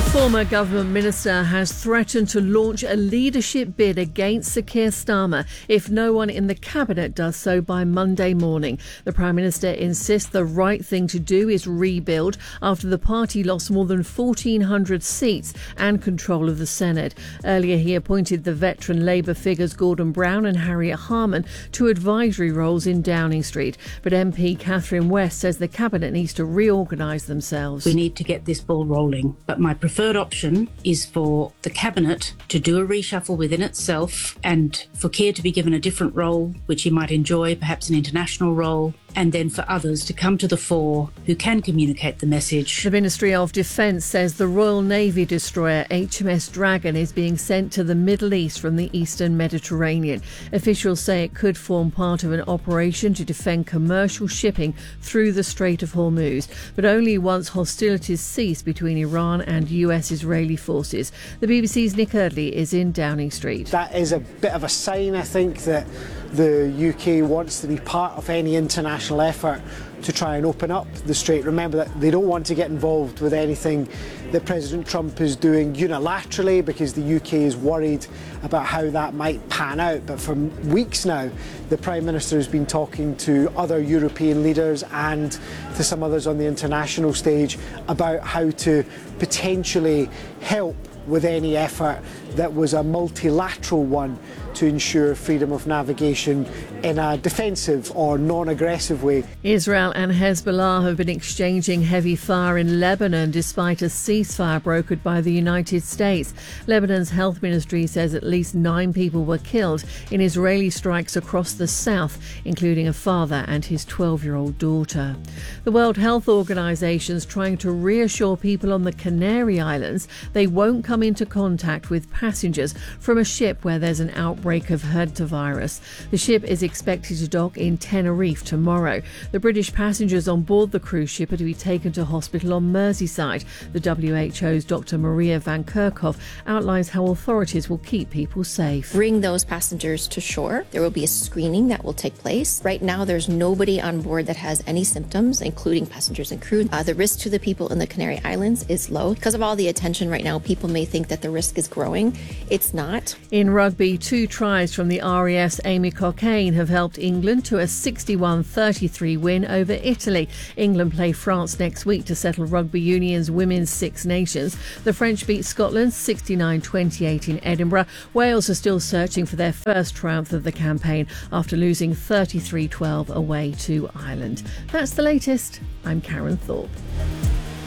Former government minister has threatened to launch a leadership bid against Sir Keir Starmer if no one in the cabinet does so by Monday morning. The Prime Minister insists the right thing to do is rebuild after the party lost more than 1,400 seats and control of the Senate. Earlier he appointed the veteran Labour figures Gordon Brown and Harriet Harman to advisory roles in Downing Street. But MP Catherine West says the cabinet needs to reorganise themselves. We need to get this ball rolling, but my preferred option is for the cabinet to do a reshuffle within itself and for Keir to be given a different role, which he might enjoy, perhaps an international role, and then for others to come to the fore who can communicate the message. The Ministry of Defence says the Royal Navy destroyer HMS Dragon is being sent to the Middle East from the eastern Mediterranean. Officials say it could form part of an operation to defend commercial shipping through the Strait of Hormuz, but only once hostilities cease between Iran and US-Israeli forces. The BBC's Nick Eardley is in Downing Street. That is a bit of a sign, I think, that the UK wants to be part of any international effort to try and open up the Strait. Remember that they don't want to get involved with anything that President Trump is doing unilaterally because the UK is worried about how that might pan out. But for weeks now, the Prime Minister has been talking to other European leaders and to some others on the international stage about how to potentially help with any effort that was a multilateral one to ensure freedom of navigation in a defensive or non-aggressive way. Israel and Hezbollah have been exchanging heavy fire in Lebanon despite a ceasefire brokered by the United States. Lebanon's health ministry says at least 9 people were killed in Israeli strikes across the south, including a father and his 12-year-old daughter. The World Health Organization is trying to reassure people on the Canary Islands they won't come into contact with passengers from a ship where there's an outbreak of hantavirus. The ship is expected to dock in Tenerife tomorrow. The British passengers on board the cruise ship are to be taken to hospital on Merseyside. The WHO's Dr. Maria Van Kerkhove outlines how authorities will keep people safe. Bring those passengers to shore. There will be a screening that will take place. Right now, there's nobody on board that has any symptoms, including passengers and crew. The risk to the people in the Canary Islands is low. Because of all the attention right now, people may think that the risk is growing. It's not. In rugby, 2 tries from the RAF's Amy Cockaine have helped England to a 61-33 win over Italy. England play France next week to settle Rugby Union's Women's Six Nations. The French beat Scotland 69-28 in Edinburgh. Wales are still searching for their first triumph of the campaign after losing 33-12 away to Ireland. That's the latest. I'm Karen Thorpe.